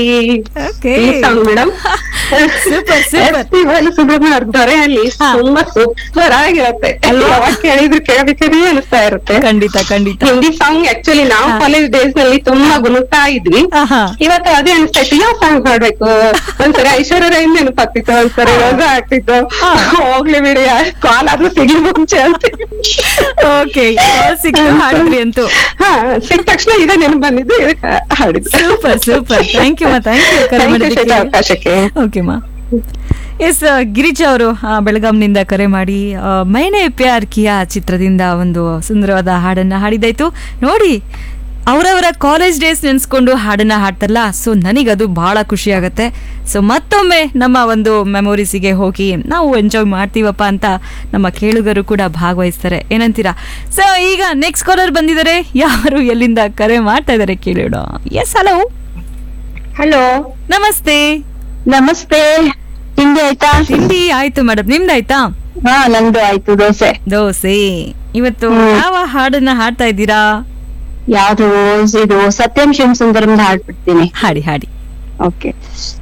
Okay ಈ song madam. Super super. Subrahmanya ಅವ್ರ ದೊರೆಯಲ್ಲಿ ತುಂಬಾ ಸೂಪರ್ ಆಗಿರುತ್ತೆ. ಯಾವಾಗ ಕೇಳಿದ್ರು ಕೇಳಬೇಕೇ ಅನಿಸ್ತಾ ಇರುತ್ತೆ. ಖಂಡಿತ ಖಂಡಿತ. ಹಿಂದಿ ಸಾಂಗ್ ಆಕ್ಚುಲಿ ನಾವು ಕಾಲೇಜ್ ಡೇಸ್ ನಲ್ಲಿ ತುಂಬಾ ಗುನುಗ್ತಾ ಇದ್ವಿ. ಇವತ್ತು ಅದೇ ಅನಿಸ್ತಾ ಇತ್ತು, ಯಾವ ಸಾಂಗ್ ಹಾಡ್ಬೇಕು. ಒಂದ್ಸರಿ ಐಶ್ವರ್ಯ ರೈ ನೆನಪಾಗ್ತಿತ್ತು, ಒಂದ್ಸರಿ ರೋಜಾ ಆಗ್ತಿತ್ತು. ಹೋಗ್ಲಿ ಬಿಡಿ, ಕಾಲ್ ಆದ್ರೂ ಸಿಗ್ಲಿ ಮುಂಚೆ ಅಂತ. ಓಕೆ, ಹಾಡಿದ್ರಿ ಅಂತೂ. ಸಿಕ್ಕ ತಕ್ಷಣ ಇದೇ ನೆನಪು ಬಂದಿದ್ದು, ಇದಕ್ಕೆ ಹಾಡಿದ್ದು. Super super. ಥ್ಯಾಂಕ್ ಯು ಕರೆ ಮಾಡಿದ್ದಕ್ಕೆ. ಅವಕಾಶಕ್ಕೆ. ಓಕೆ ಮಾ. ಎಸ್, ಗಿರಿಜಾ ಅವರು ಬೆಳಗಾಂನಿಂದ ಕರೆ ಮಾಡಿ ಮೈನೆ ಪ್ಯಾರ್ ಕಿಯಾ ಚಿತ್ರದಿಂದ ಒಂದು ಸುಂದರವಾದ ಹಾಡನ್ನ ಹಾಡಿದಾಯ್ತು. ನೋಡಿ, ಅವರವರ ಕಾಲೇಜ್ ಡೇಸ್ ನೆನೆಸ್ಕೊಂಡು ಹಾಡನ್ನ ಹಾಡ್ತಾರಲ್ಲ, ಸೊ ನನಗದು ಬಹಳ ಖುಷಿ ಆಗುತ್ತೆ. ಸೊ ಮತ್ತೊಮ್ಮೆ ನಮ್ಮ ಒಂದು ಮೆಮೊರೀಸಿಗೆ ಹೋಗಿ ನಾವು ಎಂಜಾಯ್ ಮಾಡ್ತೀವಪ್ಪ ಅಂತ ನಮ್ಮ ಕೇಳುಗರು ಕೂಡ ಭಾಗವಹಿಸ್ತಾರೆ. ಏನಂತೀರಾ? ಸೊ ಈಗ ನೆಕ್ಸ್ಟ್ ಕಾಲರ್ ಬಂದಿದ್ದಾರೆ. ಯಾರು ಎಲ್ಲಿಂದ ಕರೆ ಮಾಡ್ತಾ ಇದ್ದಾರೆ ಕೇಳೋಣ. S, hello. ಹಲೋ, ನಮಸ್ತೆ. ನಮಸ್ತೆ. ತಿಂಡಿ ಆಯ್ತಾ? ತಿಂಡಿ ಆಯ್ತು ಮೇಡಮ್, ನಿಮ್ದಾಯ್ತಾ? ನಂದು ಆಯ್ತು, ದೋಸೆ. ಇವತ್ತು ಯಾವ ಹಾಡನ್ನ ಹಾಡ್ತಾ ಇದ್ದೀರಾ? ಯಾವ್ದು ಇದು ಸತ್ಯಂ ಶಿವ ಸುಂದರಂ ಹಾಡ್ಬಿಡ್ತೀನಿ. ಹಾಡಿ ಹಾಡಿ. ಓಕೆ.